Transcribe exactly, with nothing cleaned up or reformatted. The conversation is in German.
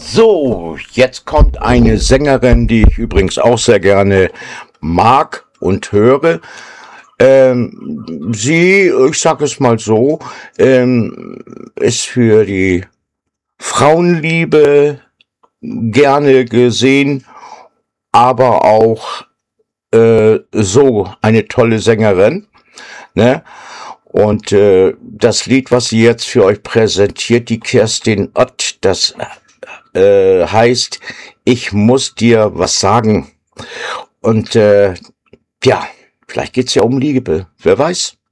So, jetzt kommt eine Sängerin, die ich übrigens auch sehr gerne mag und höre. Ähm, sie, ich sage es mal so, ähm, ist für die Frauenliebe gerne gesehen, aber auch äh, so eine tolle Sängerin, ne? Und äh, das Lied, was sie jetzt für euch präsentiert, die Kerstin Ott, das äh, heißt, ich muss dir was sagen. Und äh, ja, vielleicht geht's ja um Liebe, wer weiß.